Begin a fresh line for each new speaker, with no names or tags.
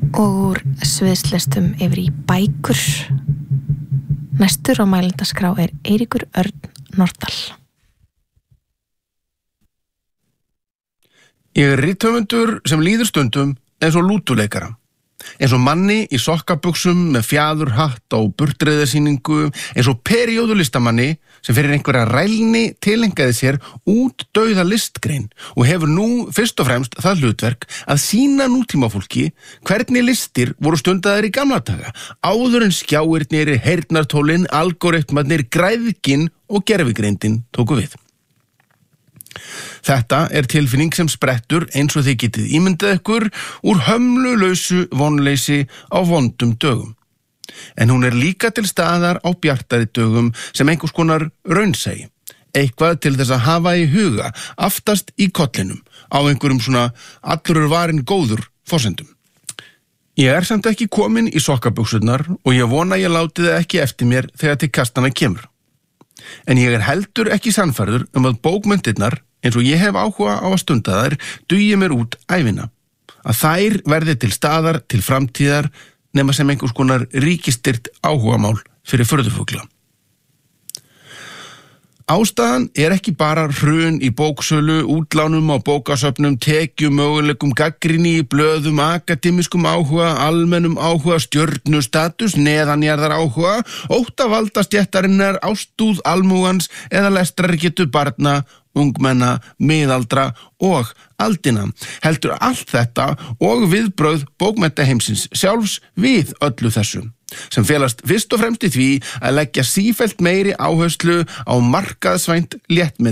og úr sviðslistum yfir í bækur. Næstur á mælendaskrá Eiríkur Örn Norðdal.
Ég rithöfundur sem líður stundum eins og lútuleikara. Eins og manni í sokkabuxum með fjaðurhatt á burtreiðarsýningu, eins og periódulistamanni sem fyrir einhverja rælni tilengaði sér útdauða listgrein og hefur nú fyrst og fremst það hlutverk að sýna nútímafólki hvernig listir voru stundaðir í gamla daga, áður en skjáirnir, heyrnartólin, algoritmarnir, græðgin og gervigreindin tóku við. Þetta tilfinning sem sprettur eins og þið getið ímyndað ykkur úr hömlulausu vonleysi á vondum dögum. En hún líka til staðar á bjartari dögum sem einhvers konar raunsæi. Eitthvað til þess að hafa í huga aftast í kollinum á einhverjum svona allur varinn góður forsendum. Ég samt ekki komin í sokkabuxurnar og ég vona að ég láti það ekki eftir mér þegar til kastana kemur. En ég heldur ekki sannfærður að bókmenntirnar, eins og ég hef áhuga á að stunda þær, dugi mér út ævina. Að þær verði til staðar til framtíðar nema sem einhvers konar ríkistyrt áhugamál fyrir furðufugla. Ástæðan ekki bara hrun í bóksölu, útlánum á bókasöfnum, tekjum, möguleikum, gagnrýni í blöðum, akademískum áhuga, almennum áhuga, stjörnustatus, neðanjarðar áhuga, óttavaldastéttarinnar, ástúð almúgans eða lestrargetu barna, ungmenna, miðaldra og aldina. Heldur allt þetta og viðbrögð bókmenntaheimsins sjálfs við öllu þessu, sem felast fyrst og fremst í því að leggja sífellt meiri áherslu á markaðsvænt léttmeti